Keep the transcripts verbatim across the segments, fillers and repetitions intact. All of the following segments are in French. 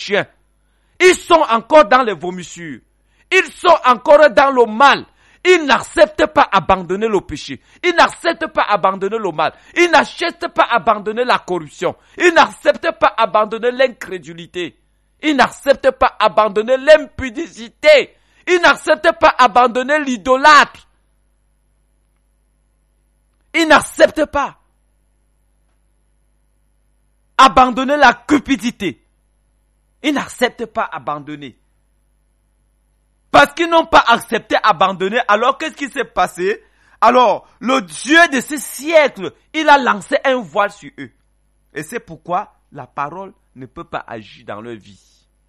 chiens. Ils sont encore dans les vomissures. Ils sont encore dans le mal. Ils n'acceptent pas abandonner le péché. Ils n'acceptent pas abandonner le mal. Ils n'acceptent pas abandonner la corruption. Ils n'acceptent pas abandonner l'incrédulité. Ils n'acceptent pas abandonner l'impudicité. Ils n'acceptent pas abandonner l'idolâtre. Ils n'acceptent pas abandonner la cupidité. Ils n'acceptent pas abandonner. Parce qu'ils n'ont pas accepté abandonner, alors qu'est-ce qui s'est passé? Alors, le Dieu de ce siècle, il a lancé un voile sur eux. Et c'est pourquoi la parole ne peut pas agir dans leur vie.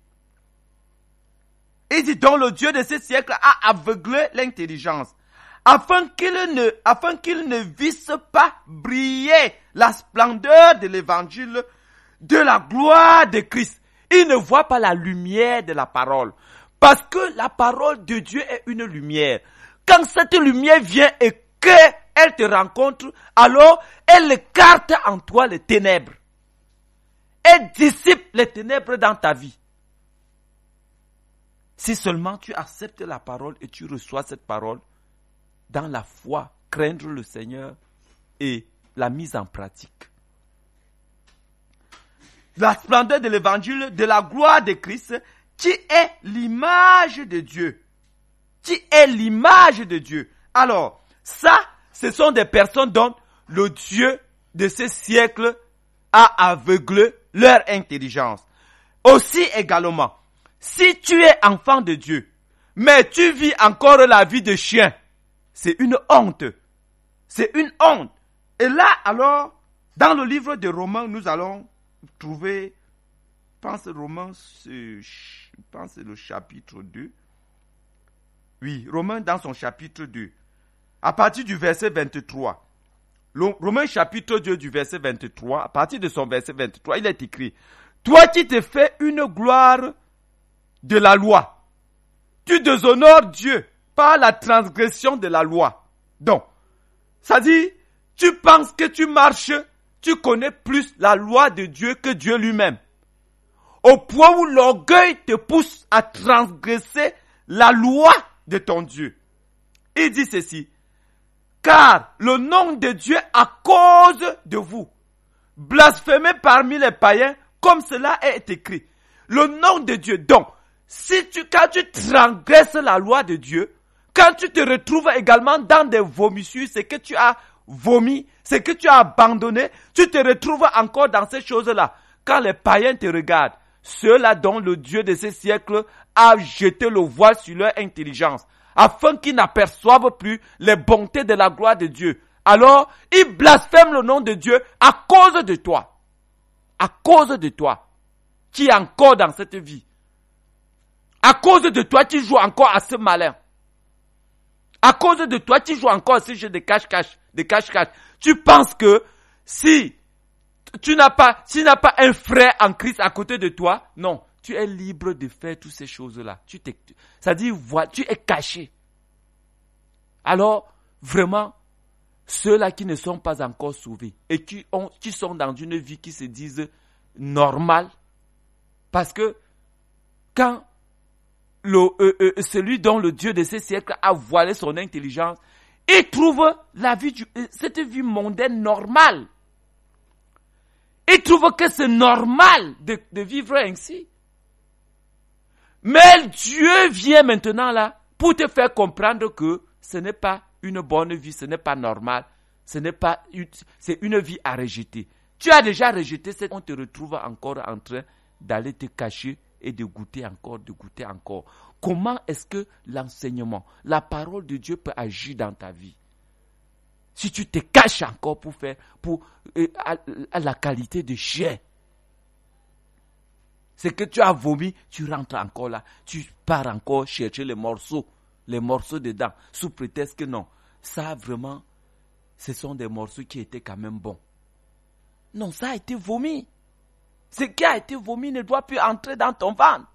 Il dit donc le Dieu de ce siècle a aveuglé l'intelligence, afin qu'ils ne, afin qu'ils ne vissent pas briller la splendeur de l'évangile de la gloire de Christ. Ils ne voient pas la lumière de la parole. Parce que la parole de Dieu est une lumière. Quand cette lumière vient et qu'elle te rencontre, alors elle écarte en toi les ténèbres. Elle dissipe les ténèbres dans ta vie. Si seulement tu acceptes la parole et tu reçois cette parole dans la foi, craindre le Seigneur et la mise en pratique. La splendeur de l'évangile, de la gloire de Christ, qui est l'image de Dieu. Qui est l'image de Dieu. Alors, ça, ce sont des personnes dont le Dieu de ce siècle a aveuglé leur intelligence. Aussi également, si tu es enfant de Dieu, mais tu vis encore la vie de chien, c'est une honte. C'est une honte. Et là, alors, dans le livre de Romains, nous allons trouver, je pense Romains, je pense c'est le chapitre deux. Oui, Romains dans son chapitre deux. À partir du verset vingt-trois. Romains chapitre deux du verset vingt-trois, à partir de son verset vingt-trois, il est écrit: toi qui te fais une gloire de la loi, tu déshonores Dieu par la transgression de la loi. Donc, ça dit, tu penses que tu marches, tu connais plus la loi de Dieu que Dieu lui-même. Au point où l'orgueil te pousse à transgresser la loi de ton Dieu. Il dit ceci: car le nom de Dieu à cause de vous, blasphémé parmi les païens, comme cela est écrit. Le nom de Dieu. Donc, si tu, quand tu transgresses la loi de Dieu, quand tu te retrouves également dans des vomissures, c'est que tu as vomi, c'est que tu as abandonné, tu te retrouves encore dans ces choses-là. Quand les païens te regardent, ceux-là dont le Dieu de ce siècle a jeté le voile sur leur intelligence, afin qu'ils n'aperçoivent plus les bontés de la gloire de Dieu. Alors, ils blasphèment le nom de Dieu à cause de toi. À cause de toi, qui est encore dans cette vie. À cause de toi, tu joues encore à ce malin. À cause de toi, tu joues encore à ce jeu de cache-cache, de cache-cache. Tu penses que si tu n'as pas, si tu n'as pas un frère en Christ à côté de toi, non, tu es libre de faire toutes ces choses-là. Tu t'es, ça dit, voilà, tu es caché. Alors, vraiment, ceux-là qui ne sont pas encore sauvés et qui ont, qui sont dans une vie qui se disent normale, parce que quand le, euh, euh, celui dont le Dieu de ce siècle a voilé son intelligence, il trouve la vie du, cette vie mondaine normale. Il trouve que c'est normal de, de vivre ainsi. Mais Dieu vient maintenant là pour te faire comprendre que ce n'est pas une bonne vie, ce n'est pas normal, ce n'est pas, c'est une vie à rejeter. Tu as déjà rejeté, c'est on te retrouve encore en train d'aller te cacher et de goûter encore, de goûter encore. Comment est-ce que l'enseignement, la parole de Dieu peut agir dans ta vie? Si tu te caches encore pour faire, pour, euh, à, à la qualité de chien. C'est que tu as vomi, tu rentres encore là, tu pars encore chercher les morceaux, les morceaux dedans, sous prétexte que non. Ça vraiment, ce sont des morceaux qui étaient quand même bons. Non, ça a été vomi. Ce qui a été vomi ne doit plus entrer dans ton ventre.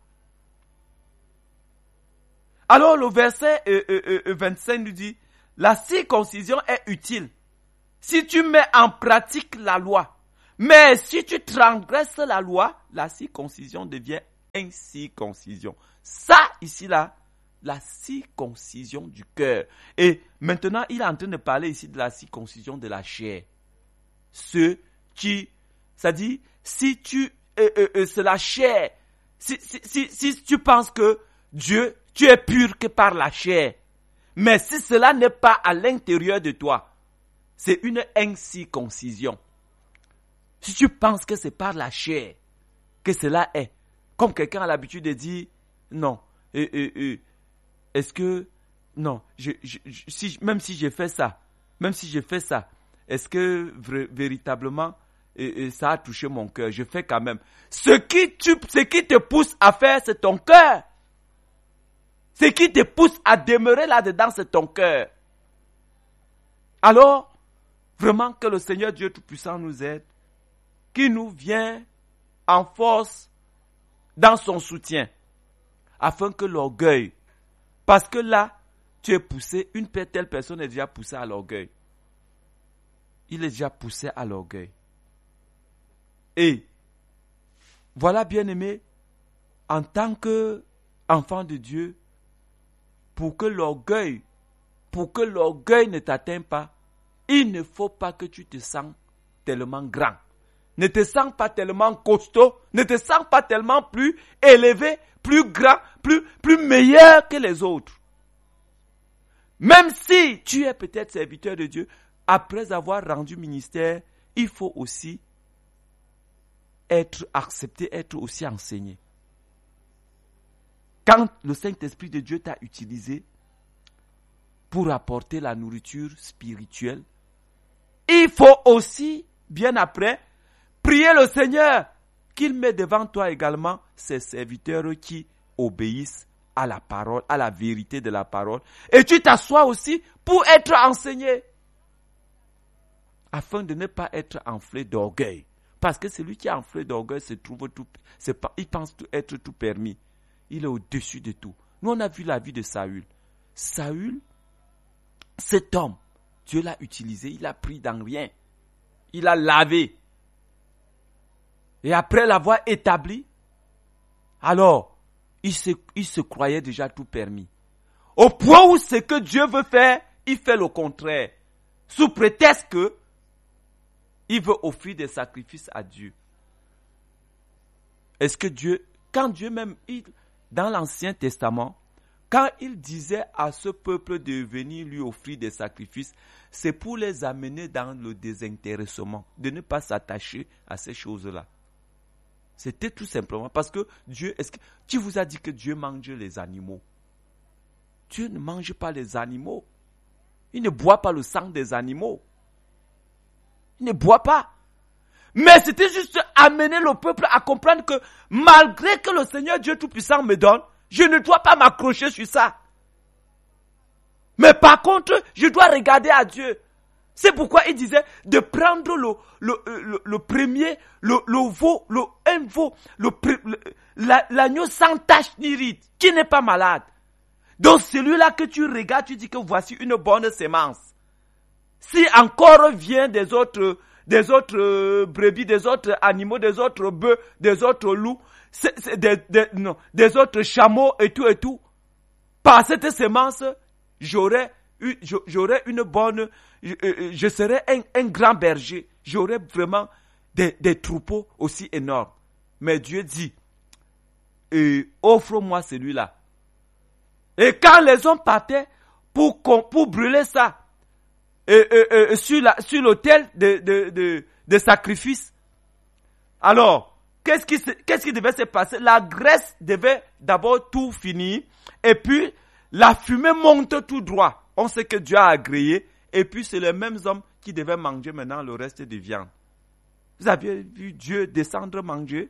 Alors le verset euh, euh, euh, vingt-cinq nous dit, la circoncision est utile si tu mets en pratique la loi. Mais si tu transgresses la loi, la circoncision devient incirconcision. Ça, ici, là, la circoncision du cœur. Et maintenant, il est en train de parler ici de la circoncision de la chair. Ce qui, ça dit, si tu, euh, euh, euh, c'est la chair, si, si, si, si tu penses que Dieu, tu es pur que par la chair, mais si cela n'est pas à l'intérieur de toi, c'est une incirconcision. Si tu penses que c'est par la chair que cela est, comme quelqu'un a l'habitude de dire, non, euh, euh, euh, est-ce que, non, je, je, je, si, même si j'ai fait ça, même si j'ai fait ça, est-ce que vr- véritablement euh, euh, ça a touché mon cœur? Je fais quand même. Ce qui, tu, ce qui te pousse à faire, c'est ton cœur. Ce qui te pousse à demeurer là-dedans, c'est ton cœur. Alors, vraiment que le Seigneur Dieu Tout-Puissant nous aide, qu'il nous vienne en force dans son soutien, afin que l'orgueil, parce que là, tu es poussé, une telle personne est déjà poussée à l'orgueil. Il est déjà poussé à l'orgueil. Et, voilà, bien-aimé, en tant qu'enfant de Dieu, pour que l'orgueil, pour que l'orgueil ne t'atteigne pas, il ne faut pas que tu te sens tellement grand. Ne te sens pas tellement costaud, ne te sens pas tellement plus élevé, plus grand, plus, plus meilleur que les autres. Même si tu es peut-être serviteur de Dieu, après avoir rendu ministère, il faut aussi être accepté, être aussi enseigné. Quand le Saint-Esprit de Dieu t'a utilisé pour apporter la nourriture spirituelle, il faut aussi, bien après, prier le Seigneur qu'il met devant toi également ses serviteurs qui obéissent à la parole, à la vérité de la parole. Et tu t'assois aussi pour être enseigné, afin de ne pas être enflé d'orgueil. Parce que celui qui est enflé d'orgueil se trouve tout, c'est pas, il pense tout, être tout permis. Il est au-dessus de tout. Nous, on a vu la vie de Saül. Saül, cet homme, Dieu l'a utilisé, il l'a pris dans rien. Il l'a lavé. Et après l'avoir établi, alors, il se, il se croyait déjà tout permis. Au point où ce que Dieu veut faire, il fait le contraire. Sous prétexte que il veut offrir des sacrifices à Dieu. Est-ce que Dieu, quand Dieu même, il, dans l'Ancien Testament, quand il disait à ce peuple de venir lui offrir des sacrifices, c'est pour les amener dans le désintéressement, de ne pas s'attacher à ces choses-là. C'était tout simplement parce que Dieu, est-ce que tu vous as dit que Dieu mange les animaux? Dieu ne mange pas les animaux. Il ne boit pas le sang des animaux. Il ne boit pas. Mais c'était juste amener le peuple à comprendre que malgré que le Seigneur Dieu Tout-Puissant me donne, je ne dois pas m'accrocher sur ça. Mais par contre, je dois regarder à Dieu. C'est pourquoi il disait de prendre le, le, le, le premier, le, le veau, le, un veau, le, le, la, l'agneau sans tache ni ride, qui n'est pas malade. Donc celui-là que tu regardes, tu dis que voici une bonne sémence. Si encore vient des autres, des autres euh, brebis, des autres animaux, des autres bœufs, des autres loups, c'est, c'est des, des, non, des autres chameaux et tout et tout, par cette sémence, j'aurais, eu, j'aurais une bonne, je, je serais un, un grand berger. J'aurais vraiment des, des troupeaux aussi énormes. Mais Dieu dit, euh, offre-moi celui-là. Et quand les hommes partaient pour, pour brûler ça, et, et, et, sur, la, sur l'autel de, de, de, de sacrifice, alors, qu'est-ce qui, qu'est-ce qui devait se passer? La graisse devait d'abord tout finir, et puis la fumée monte tout droit. On sait que Dieu a agréé, et puis c'est les mêmes hommes qui devaient manger maintenant le reste de viande. Vous avez vu Dieu descendre manger?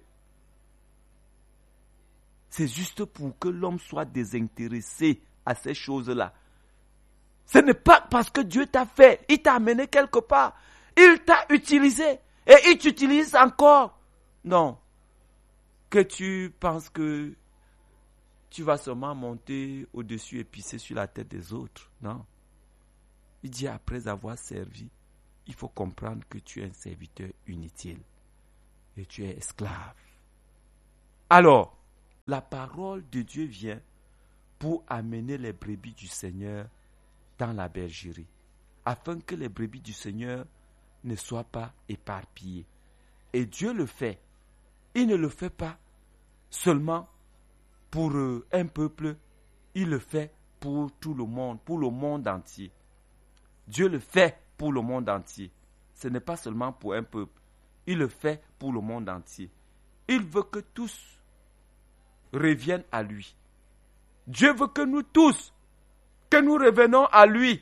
C'est juste pour que l'homme soit désintéressé à ces choses-là. Ce n'est pas parce que Dieu t'a fait, il t'a amené quelque part, il t'a utilisé, et il t'utilise encore. Non, que tu penses que tu vas seulement monter au-dessus et pisser sur la tête des autres. Non. Il dit après avoir servi, il faut comprendre que tu es un serviteur inutile et tu es esclave. Alors, La parole de Dieu vient pour amener les brebis du Seigneur dans la bergerie, afin que les brebis du Seigneur ne soient pas éparpillées. Et Dieu le fait. Il ne le fait pas seulement pour un peuple, il le fait pour tout le monde, pour le monde entier. Dieu le fait pour le monde entier. Ce n'est pas seulement pour un peuple, il le fait pour le monde entier. Il veut que tous reviennent à lui. Dieu veut que nous tous, que nous revenons à lui.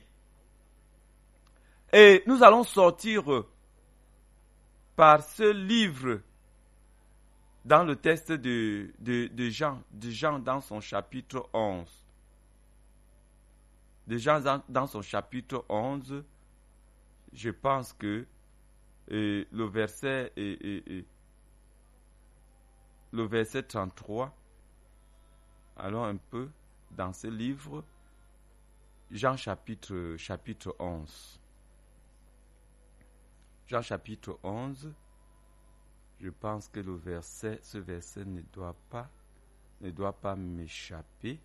Et nous allons sortir par ce livre dans le texte de, de, de Jean, de Jean dans son chapitre onze. De Jean dans, dans son chapitre onze, je pense que euh, le verset euh, euh, euh, le verset trente-trois, allons un peu dans ce livre, Jean chapitre, chapitre onze. Jean chapitre onze, je pense que le verset, ce verset ne doit pas, ne doit pas m'échapper.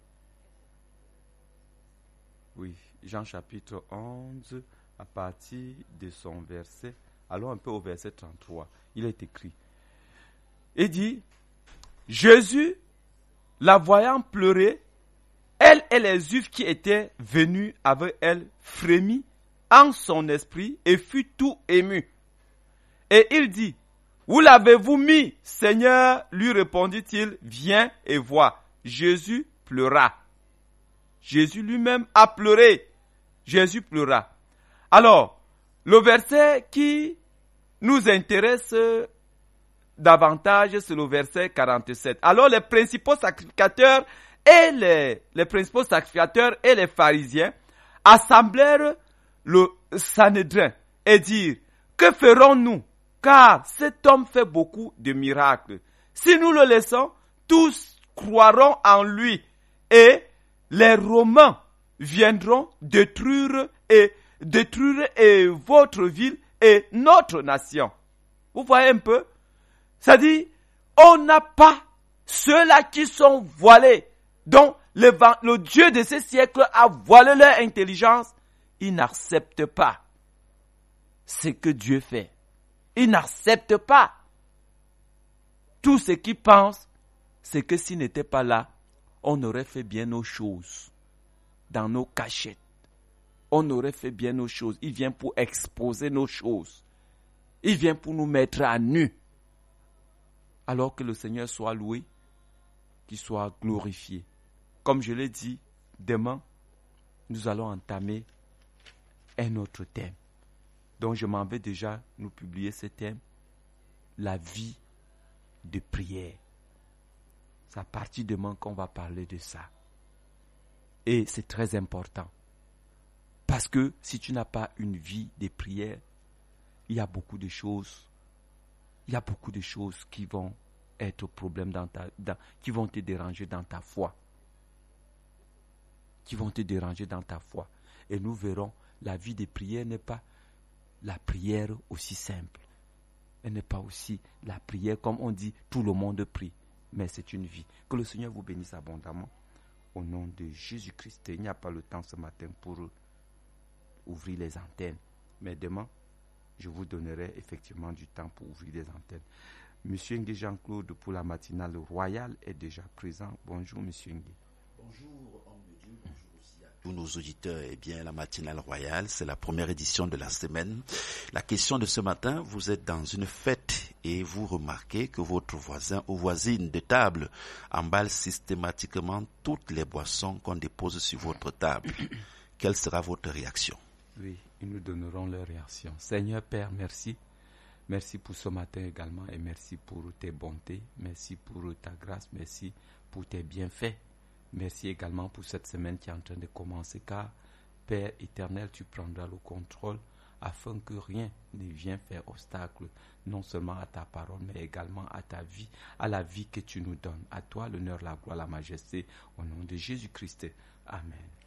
Oui, Jean chapitre onze, à partir de son verset, allons un peu au verset trente-trois, il est écrit. Il dit, Jésus, la voyant pleurer, elle et les Juifs qui étaient venus avec elle frémit en son esprit et fut tout ému. Et il dit, où l'avez-vous mis, Seigneur? Lui répondit-il, viens et vois. Jésus pleura. Jésus lui-même a pleuré. Jésus pleura. Alors, le verset qui nous intéresse davantage, c'est le verset quarante-sept. Alors, les principaux sacrificateurs et les, les principaux sacrificateurs et les pharisiens assemblèrent le Sanhédrin et dirent, que ferons-nous? Car cet homme fait beaucoup de miracles. Si nous le laissons, tous croiront en lui et les Romains viendront détruire et détruire et votre ville et notre nation. Vous voyez un peu? C'est-à-dire, on n'a pas ceux-là qui sont voilés, dont le, le Dieu de ce siècle a voilé leur intelligence. Ils n'acceptent pas ce que Dieu fait. Ils n'acceptent pas. Tout ce qu'ils pensent, c'est que s'ils n'étaient pas là, on aurait fait bien nos choses dans nos cachettes. On aurait fait bien nos choses. Il vient pour exposer nos choses. Il vient pour nous mettre à nu. Alors que le Seigneur soit loué, qu'il soit glorifié. Comme je l'ai dit, demain, nous allons entamer un autre thème. Donc je m'en vais déjà nous publier ce thème, la vie de prière. C'est à partir de demain qu'on va parler de ça. Et c'est très important. Parce que si tu n'as pas une vie de prière, il y a beaucoup de choses, il y a beaucoup de choses qui vont être problème dans ta, dans, qui vont te déranger dans ta foi. Qui vont te déranger dans ta foi. Et nous verrons, la vie de prière n'est pas la prière aussi simple. Elle n'est pas aussi la prière comme on dit, tout le monde prie. Mais c'est une vie. Que le Seigneur vous bénisse abondamment. Au nom de Jésus-Christ, il n'y a pas le temps ce matin pour ouvrir les antennes. Mais demain, je vous donnerai effectivement du temps pour ouvrir les antennes. Monsieur Ngué Jean-Claude pour la matinale royale est déjà présent. Bonjour Monsieur Ngué. Bonjour homme de Dieu, bonjour aussi à tous nos auditeurs. Eh bien, la matinale royale, c'est la première édition de la semaine. La question de ce matin, vous êtes dans une fête et vous remarquez que votre voisin ou voisine de table emballe systématiquement toutes les boissons qu'on dépose sur votre table. Quelle sera votre réaction? Oui, ils nous donneront leur réaction. Seigneur Père, merci. Merci pour ce matin également et merci pour tes bontés, merci pour ta grâce, merci pour tes bienfaits. Merci également pour cette semaine qui est en train de commencer, car Père éternel, tu prendras le contrôle afin que rien ne vienne faire obstacle, non seulement à ta parole, mais également à ta vie, à la vie que tu nous donnes. À toi l'honneur, la gloire, la majesté, au nom de Jésus-Christ. Amen.